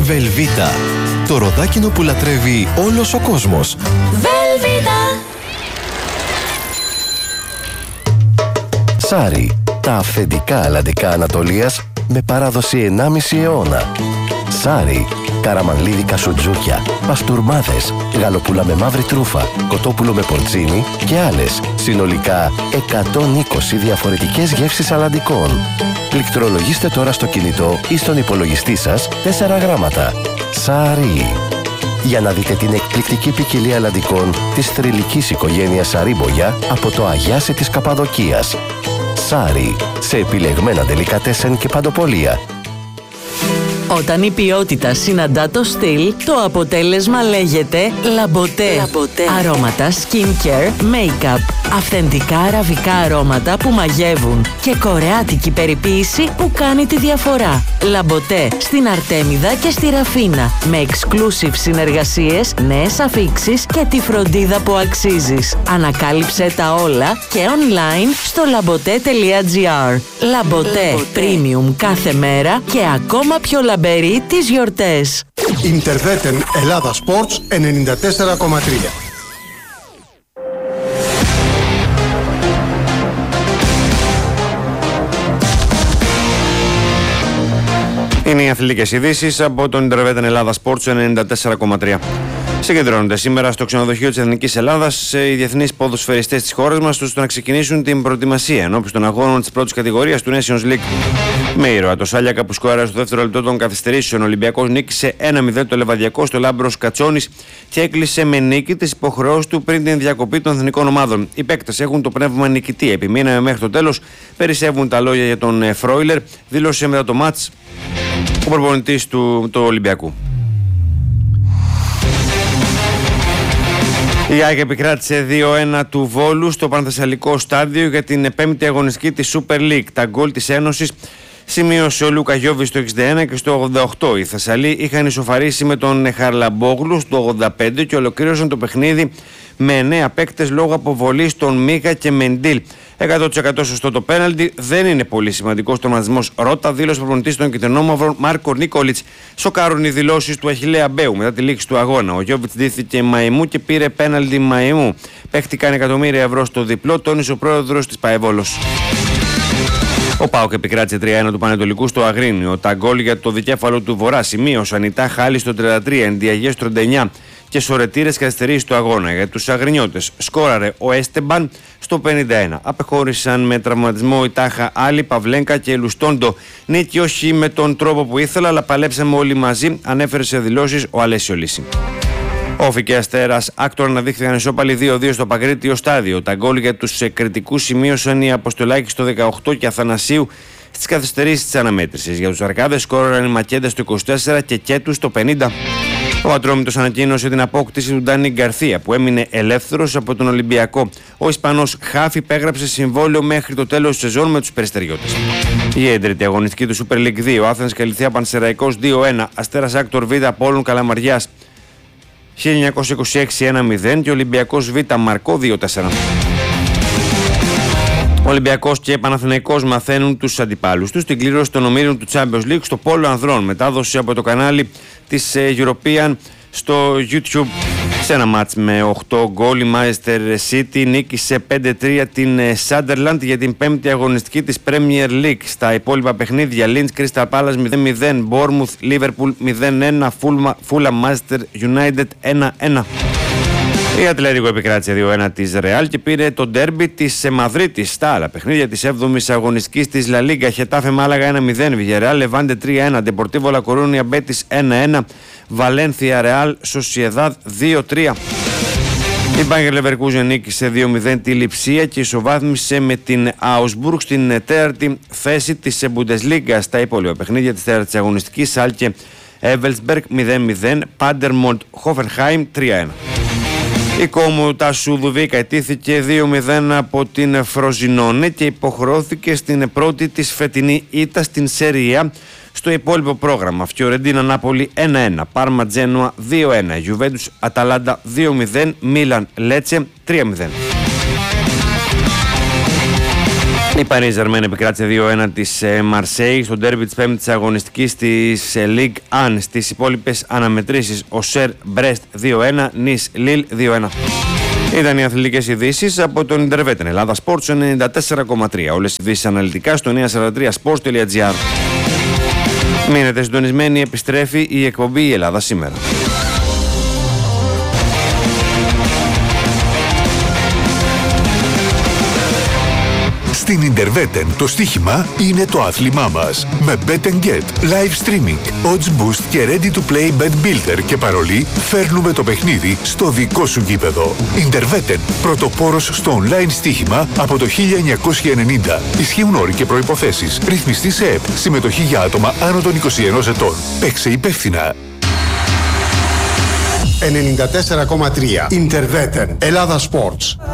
Βελβίτα. Το ροδάκινο που λατρεύει όλος ο κόσμος. Βελβίτα. Σάρι. Τα αυθεντικά αλλαντικά Ανατολίας με παράδοση 1,5 αιώνα. Σάρι. Καραμανλίδικα σουτζούκια, παστούρμάδες, γαλοπούλα με μαύρη τρούφα, κοτόπουλο με πορτσίνι και άλλες. Συνολικά 120 διαφορετικές γεύσεις αλλαντικών. Πληκτρολογήστε τώρα στο κινητό ή στον υπολογιστή σας 4 γράμματα. Σάρι. Για να δείτε την εκπληκτική ποικιλία αλλαντικών της θρυλικής οικογένειας Σαρίμπογια από το Αγιάσι της Καπαδοκίας. Σάρι. Σε επιλεγμένα ντελικατέσεν και παντοπολία. Όταν η ποιότητα συναντά το στυλ, το αποτέλεσμα λέγεται Λαμποτέ. Αρώματα, skincare, make-up. Αυθεντικά αραβικά αρώματα που μαγεύουν και κορεάτικη περιποίηση που κάνει τη διαφορά. Λαμποτέ στην Αρτέμιδα και στη Ραφίνα. Με exclusive συνεργασίες, νέες αφίξεις και τη φροντίδα που αξίζεις. Ανακάλυψε τα όλα και online στο labote.gr. Λαμποτέ. Premium κάθε μέρα και ακόμα πιο λαμπερή τις γιορτές. Ιντερβέτεν Ελλάδα Sports 94,3. Είναι οι αθλητικές ειδήσεις από τον Ιντερβέτεν Ελλάδα Sports 94,3. Συγκεντρώνονται σήμερα στο ξενοδοχείο της Εθνικής Ελλάδας οι διεθνείς ποδοσφαιριστές της χώρας μας ώστε να ξεκινήσουν την προετοιμασία ενώπιον των αγώνων της πρώτης κατηγορίας του Nations League. Με ήρωα το Σάλιακα που σκόραρε στο δεύτερο λεπτό των καθυστερήσεων, ο Ολυμπιακός νίκησε 1-0 το Λεβαδιακό στο Λάμπρος Κατσόνης και έκλεισε με νίκη τις υποχρεώσεις του πριν την διακοπή των εθνικών ομάδων. Οι παίκτες έχουν το πνεύμα νικητή. Επιμείναμε μέχρι το τέλος. Περισσεύουν τα λόγια για τον Φρόιλερ, δήλωσε μετά το μάτς ο προπονητής του Ολυμπιακού. Η ΑΕΚ επικράτησε 2-1 του Βόλου στο Πανθεσσαλικό στάδιο για την 5η αγωνιστική της Super League. Τα γκολ της Ένωσης σημείωσε ο Λούκα Γιώβης στο 61 και στο 88. Οι Θεσσαλοί είχαν ισοφαρίσει με τον Χαρλαμπόγλου στο 85 και ολοκλήρωσαν το παιχνίδι με 9 παίκτες λόγω αποβολής των Μίγα και Μεντίλ. 100% σωστό το πέναλτι. Δεν είναι πολύ σημαντικός τραυματισμός Ρότα, δήλωσε ο προπονητής των Κιτρινόμαυρων Μάρκο Νίκολιτς. Σοκάρουν οι δηλώσεις του Αχιλλέα Μπέου μετά τη λήξη του αγώνα. Ο Γιώβιτς ντύθηκε Μαϊμού και πήρε πέναλτι Μαϊμού. Παίχτηκαν εκατομμύρια ευρώ στο διπλό, τόνισε ο πρόεδρος της ΠαΕΒόλος. Ο ΠΑΟΚ επικράτησε 3-1 του Πανετολικού στο Αγρίνιο. Τα γκολ για το δικέφαλο του Βορρά σημείωσαν η Τάχα στο 33, Ενδιαγές στο 39 και σωρετήρες καθυστερήσεις του αγώνα. Για τους Αγρινιώτες σκόραρε ο Έστεμπαν στο 51. Απεχώρησαν με τραυματισμό η Τάχα Άλλη, Παυλένκα και Λουστόντο. Νίκη όχι με τον τρόπο που ήθελα, αλλά παλέψαμε όλοι μαζί, ανέφερε σε δηλώσεις ο Αλέσιο Λύση. Όφη και Αστέρας Άκτορ αναδείχθηκαν ισόπαλοι 2-2 στο Παγκρίτιο στάδιο. Τα γκολ για τους κριτικούς σημείωσαν η Αποστολάκη στο 18 και Αθανασίου στις καθυστερήσεις της αναμέτρησης. Για τους Αρκάδες σκόραραν οι Μακέντες στο 24 και Κέτου στο 50. Ο Ατρόμητος ανακοίνωσε την απόκτηση του Ντάνι Γκαρθία που έμεινε ελεύθερος από τον Ολυμπιακό. Ο Ισπανός Χάφ υπέγραψε συμβόλαιο μέχρι το τέλος της σεζόν με τους Περιστεριώτες. Η έντριτη αγωνιστική του Super League 2, Άθενας Καλυθέα Πανσεραϊκός 2-1, Αστέρας Άκτορ Β Απόλλων Καλαμαριάς 1926 1-0 και Ολυμπιακός Β Μαρκό 2-4. Ο Ολυμπιακός και Παναθηναϊκός μαθαίνουν τους αντιπάλους τους. Την κλήρωση των ομίλων του Champions League στο Πόλο Ανδρών. Μετάδοση από το κανάλι της European στο YouTube. Σε ένα μάτς με 8 γκολ η Manchester City νίκησε 5-3 την Sunderland για την 5η αγωνιστική της Premier League. Στα υπόλοιπα παιχνίδια Leeds Crystal Palace 0-0, Bournemouth Liverpool 0-1, Fulham Manchester United 1-1. Η Ατλέτικο επικράτησε 2-1 της Real και πήρε το ντέρμπι της Μαδρίτης. Στα άλλα παιχνίδια της 7ης αγωνιστικής της La Liga, Χετάφε Μάλαγα 1-0, Villarreal Λεβάντε 3-1, Deportivo La Coruña Betis 1-1, Valencia Real Sociedad 2-3. Η Bayer Leverkusen νίκησε 2-0 τη Λιψία και ισοβάθμισε με την Augsburg στην τέταρτη θέση της Bundesliga. Στα υπόλοιπα παιχνίδια της τέταρτης αγωνιστικής, Σάλκε Εύελσμπεργκ 0-0, Πάντερμοντ Χόφενχάιμ 3-1. Η Κόμου Τάσου Δουβίκα ετήθηκε 2-0 από την Φροζινόνε και υποχρεώθηκε στην πρώτη της φετινή ήττα στην Σερία. Στο υπόλοιπο πρόγραμμα Φιωρεντίνα Νάπολη 1-1, Πάρμα Τζένουα 2-1, Γιουβέντους Αταλάντα 2-0, Μίλαν Λέτσε 3-0. Η Paris Germain επικράτησε 2-1 της Μαρσέη στο ντέρμπι της 5ης αγωνιστικής της Ligue 1. Στις υπόλοιπες αναμετρήσεις ο Σερ Μπρέστ 2-1, Νις Λίλ 2-1. Ήταν οι αθλητικές ειδήσεις από τον Ιντερβέτεν Ελλάδα Sports 94,3. Όλες οι ειδήσεις αναλυτικά στο 943sports.gr. Μείνετε συντονισμένοι, επιστρέφει η εκπομπή «Η Ελλάδα σήμερα». Στην Ιντερβέτεν το στοίχημα είναι το άθλημά μας. Με Bet & Get, live streaming, odds boost και ready to play bet builder και παρολί φέρνουμε το παιχνίδι στο δικό σου γήπεδο. Ιντερβέτεν, πρωτοπόρος στο online στοίχημα από το 1990. Ισχύουν όροι και προϋποθέσεις. Ρυθμιστή σε ΕΠ. Συμμετοχή για άτομα άνω των 21 ετών. Παίξε υπεύθυνα. 94,3 Ιντερβέτεν Ελλάδα Sports.